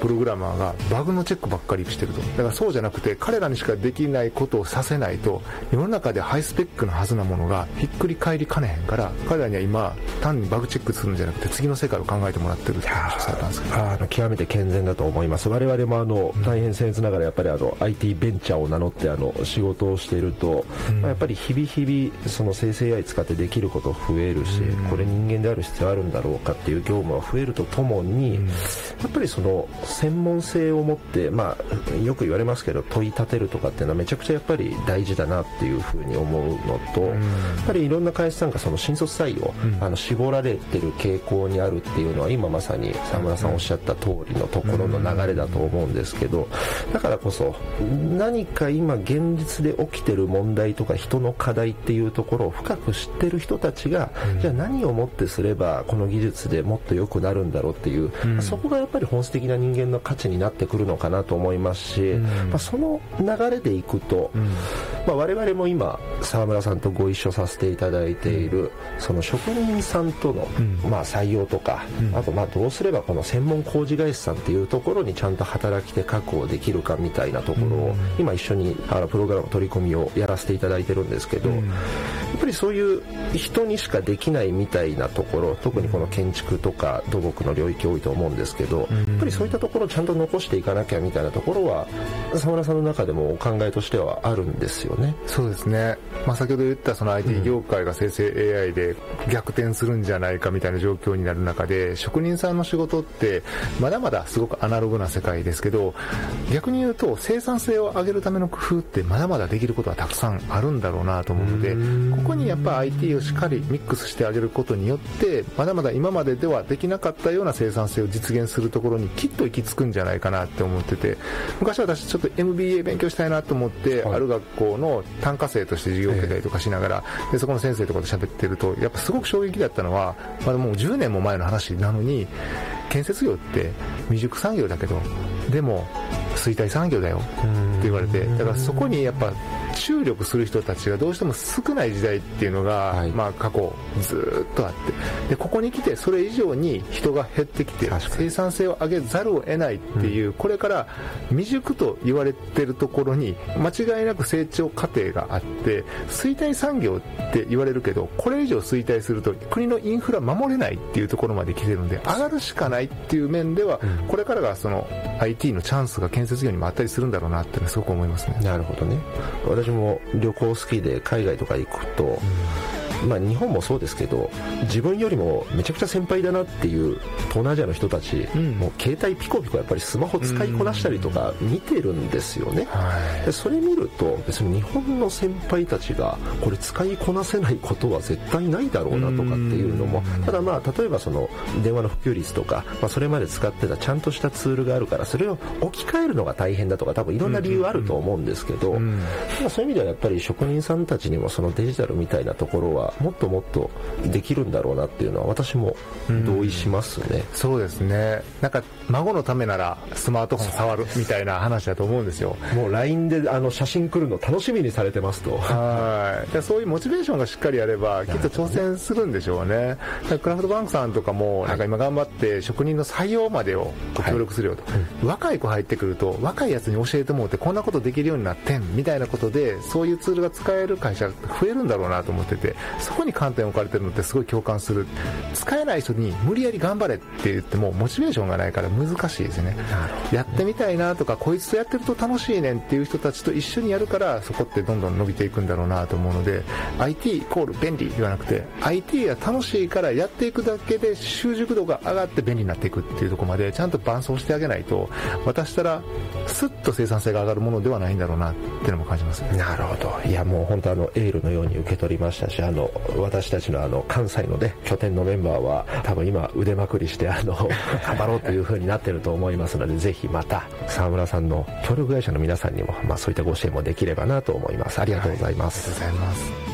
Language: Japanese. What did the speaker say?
プログラマーがバグのチェックばっかりしてると。だからそうじゃなくて彼らにしかできないことをさせないと世の中でハイスペックなはずなものがひっくり返りかねへんから、彼らには今単にバグチェックするんじゃなくて次の世界を考えてもらってるって話をされたんですけど、 極めて健全だと思います。我々も大変僭越ながらやっぱりIT ベンチャーを名乗って仕事をしていると、やっぱり日々日々その生成 AI 使ってできること増えるし、これ人間である必要あるんだろうかっていう業務が増えるとともに、やっぱりその専門性を持って、よく言われますけど問い立てるとかっていうのはめちゃくちゃやっぱり大事だなっていうふうに思うのと、やっぱりいろんな会社さんがその新卒採用、絞られてる傾向にあるっていうのは今まさに沢村さんおっしゃった通りのところの流れだと思うんですけど、だからこそ何か今現実で起きてる問題とか人の課題っていうところを深く知ってる人たちが、じゃあ何をもってすればこの技術でもっと良くなるんだろうっていう、そこがやっぱり本質的な人間の価値になってくるのかなと思いますし、その流れでいくと、我々も今沢村さんとご一緒させていただいているその職人さんとの採用とか、あとどうすればこの専門工事会社さんっていうところにちゃんと働き手確保できるかみたいなところを今一緒にプログラム取り込みをやらせていただいてるんですけど、やっぱりそういう人にしかできないみたいなところ、特にこの建築とか土木の領域多いと思うんですけど、やっぱりそういったところをちゃんと残していかなきゃみたいなところは沢村さんの中でもお考えとしてはあるんですよね。 そうですね、先ほど言ったその IT 業界が生成 AI で逆転するんじゃないかみたいな状況になる中で、職人さんの仕事ってまだまだすごくアナログな世界ですけど、逆に言うと生産性を上げるための工夫ってまだまだできることはたくさんあるんだろうなと思うので、ここにやっぱ IT をしっかりミックスしてあげることによってまだまだ今までではできなかったような生産性を実現するところにきっと行き着くんじゃないかなって思ってて、昔私ちょっと MBA 勉強したいなと思って、ある学校の単科生として授業を受けたりとかしながら、でそこの先生とかと喋ってるとやっぱすごく衝撃だったのは、もう10年も前の話なのに、建設業って未熟産業だけどでも衰退産業だよって言われて、だからそこにやっぱ注力する人たちがどうしても少ない時代っていうのが、過去ずっとあって、でここに来てそれ以上に人が減ってきて生産性を上げざるを得ないっていう、これから未熟と言われてるところに間違いなく成長過程があって、衰退産業って言われるけどこれ以上衰退すると国のインフラ守れないっていうところまで来てるので、上がるしかないっていう面では、これからがその IT のチャンスが建設業にもあったりするんだろうなってすごく思いますね。 なるほどね。私も旅行好きで海外とか行くと、日本もそうですけど、自分よりもめちゃくちゃ先輩だなっていう東南アジアの人たち、もう携帯ピコピコやっぱりスマホ使いこなしたりとか見てるんですよね。でそれ見ると別に日本の先輩たちがこれ使いこなせないことは絶対ないだろうなとかっていうのも、ただ例えばその電話の普及率とか、それまで使ってたちゃんとしたツールがあるからそれを置き換えるのが大変だとか、多分いろんな理由あると思うんですけど、そういう意味ではやっぱり職人さんたちにもそのデジタルみたいなところはもっともっとできるんだろうなっていうのは私も同意しますね。 そうですね。なんか孫のためならスマートフォン触るみたいな話だと思うんですよ。 もう LINE で写真来るの楽しみにされてますと。 そういうモチベーションがしっかりあればきっと挑戦するんでしょうね。クラフトバンクさんとかもなんか今頑張って職人の採用までを協力するよと、若い子入ってくると若いやつに教えてもらってこんなことできるようになってんみたいなことで、そういうツールが使える会社が増えるんだろうなと思ってて、そこに観点を置かれてるのってすごい共感する。使えない人に無理やり頑張れって言ってもモチベーションがないから難しいですね。やってみたいなとかこいつとやってると楽しいねんっていう人たちと一緒にやるから、そこってどんどん伸びていくんだろうなと思うので、 IT イコール便利ではなくて IT が楽しいからやっていくだけで習熟度が上がって便利になっていくっていうところまでちゃんと伴走してあげないと、渡したらスッと生産性が上がるものではないんだろうなっていうのも感じます。 なるほど。いやもう本当エールのように受け取りましたし、私たちの関西のね拠点のメンバーは多分今腕まくりして頑張ろうという風になってると思いますので、ぜひまた沢村さんの協力会社の皆さんにもそういったご支援もできればなと思います。ありがとうございます。 ありがとうございます。